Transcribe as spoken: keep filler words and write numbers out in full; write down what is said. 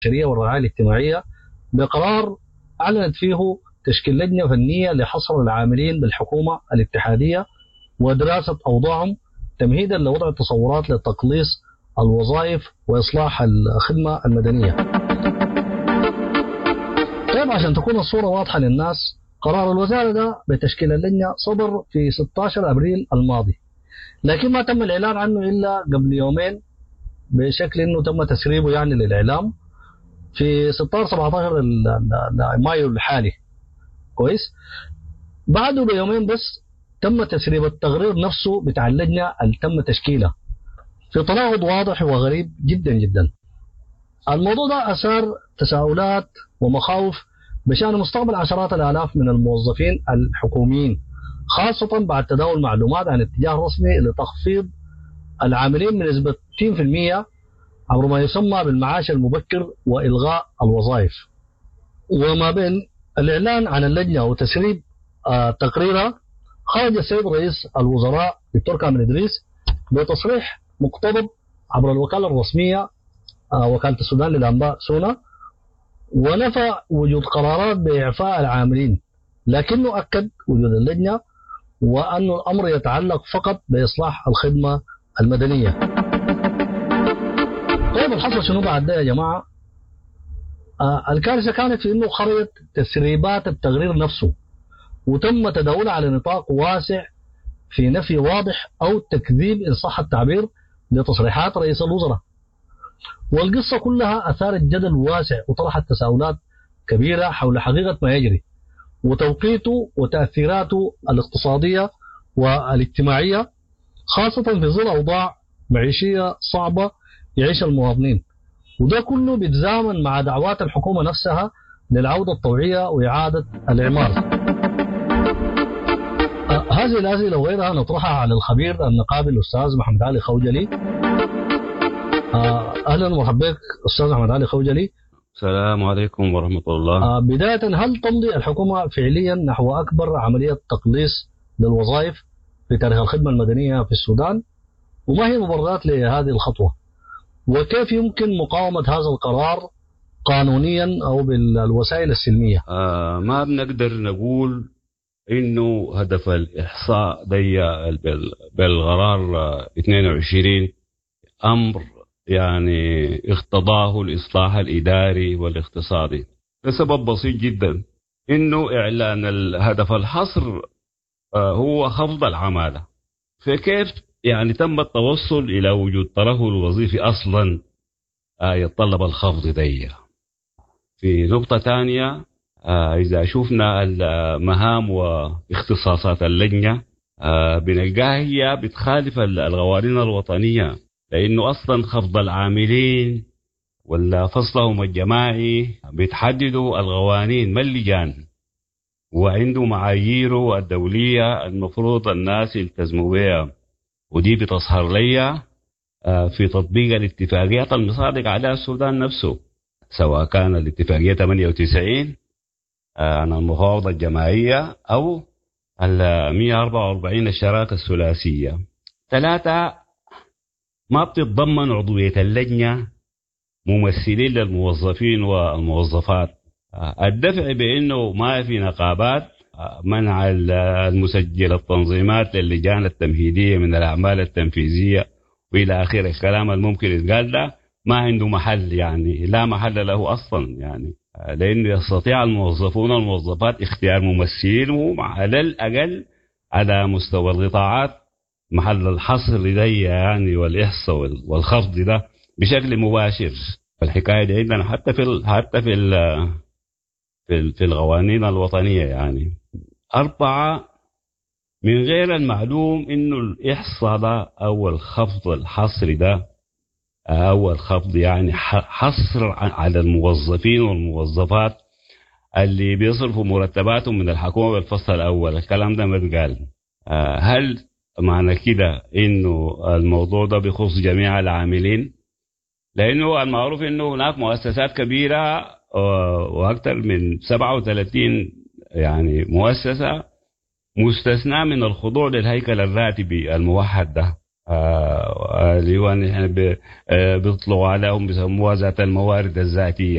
البشرية والرعاية الاجتماعية بقرار أعلنت فيه تشكيل لجنة فنية لحصر العاملين بالحكومة الاتحادية ودراسة أوضاعهم تمهيدا لوضع تصورات لتقليص الوظائف وإصلاح الخدمة المدنية. طيب عشان تكون الصورة واضحة للناس، قرار الوزارة ده بتشكيل اللجنة صدر في ستة عشر أبريل الماضي، لكن ما تم الإعلان عنه إلا قبل يومين بشكل إنه تم تسريبه يعني للإعلام في ستة عشر سبعة عشر مايو الحالي. كويس. بعده بيومين بس تم تسريب التقرير نفسه بتاع اللجنة اللي تم تشكيلها في تناقض واضح وغريب جدا جدا. الموضوع ده أثار تساؤلات ومخاوف بشأن مستقبل عشرات الآلاف من الموظفين الحكوميين، خاصة بعد تداول معلومات عن اتجاه رسمي لتخفيض العاملين من نسبة ستين بالمئة عبر ما يسمى بالمعاش المبكر وإلغاء الوظائف. وما بين الإعلان عن اللجنة وتسريب آه تقريرها، خرج السيد رئيس الوزراء دكتور كامل إدريس بتصريح مقتضب عبر الوكالة الرسمية آه وكالة السودان للأنباء سونا، ونفى وجود قرارات بإعفاء العاملين، لكنه أكد وجود اللجنة وأن الأمر يتعلق فقط بإصلاح الخدمة المدنية. طيب الحصل شنو بعد ده يا جماعة؟ آه الكارثة كانت في أنه خرجت تسريبات التقرير نفسه وتم تداولها على نطاق واسع في نفي واضح أو تكذيب إن صح التعبير لتصريحات رئيس الوزراء. والقصة كلها أثارت جدل واسع وطرحت تساؤلات كبيرة حول حقيقة ما يجري وتوقيته وتأثيراته الاقتصادية والاجتماعية، خاصة في ظل أوضاع معيشية صعبة يعيش المواطنين، وده كله بيتزامن مع دعوات الحكومة نفسها للعودة الطوعية وإعادة الإعمار. أه هذه الأسئلة وغيرها نطرحها على الخبير النقابي الأستاذ محمد علي خوجلي. أه أهلا ومرحبا بك أستاذ محمد علي خوجلي. السلام عليكم ورحمة الله. أه بداية، هل تمضي الحكومة فعليا نحو أكبر عملية تقليص للوظائف في تاريخ الخدمة المدنية في السودان؟ وما هي المبررات لهذه الخطوة؟ وكيف يمكن مقاومة هذا القرار قانونيا أو بالوسائل السلمية؟ آه ما بنقدر نقول إنه هدف الإحصاء دي بالقرار اثنين وعشرين أمر يعني اقتضاه الإصلاح الإداري والاقتصادي، لسبب بسيط جدا، إنه إعلان الهدف الحصر آه هو خفض العمالة. فكيف يعني تم التوصل إلى وجود ترهل الوظيفي أصلا آه يتطلب الخفض دي؟ في نقطة ثانية، آه إذا شفنا المهام واختصاصات اللجنة آه بنلقاها هي بتخالف القوانين الوطنية، لأنه أصلا خفض العاملين ولا فصلهم الجماعي بتحددوا القوانين ما اللجان، وعنده معاييره الدولية المفروض الناس يلتزموا بها، ودي بتظهر لي في تطبيق الاتفاقيات المصادق عليها السودان نفسه، سواء كان الاتفاقية ثمانية وتسعين عن المفاوضة الجماعية أو ال مئة وأربعة وأربعين الشراكة الثلاثية. ثلاثة، ما بتتضمن عضوية اللجنة ممثلين للموظفين والموظفات، الدفع بأنه ما في نقابات، منع المسجل التنظيمات للجان التمهيدية من الأعمال التنفيذية وإلى آخر الكلام الممكن يتقال ده ما عنده محل، يعني لا محل له أصلا، يعني لأنه يستطيع الموظفون والموظفات اختيار ممثلين على الأقل على مستوى القطاعات محل الحصر لدي يعني والإحصاء والخفض ده بشكل مباشر. الحكاية دي عندنا حتى في حتى في في في القوانين الوطنية. يعني أربعة، من غير المعلوم إنه الإحصاء ده أو الخفض الحصر ده أو الخفض يعني حصر على الموظفين والموظفات اللي بيصرفوا مرتباتهم من الحكومة بالفصل الأول. الكلام ده ما بيقال. هل معنى كده إنه الموضوع ده بيخص جميع العاملين؟ لأنه المعروف إنه هناك مؤسسات كبيرة وأكثر من سبعة وثلاثين يعني مؤسسة مستثنى من الخضوع للهيكل الراتبي الموحد ده، اللي هو نحن بيطلقوا عليهم بيسموها ذات الموارد الذاتية.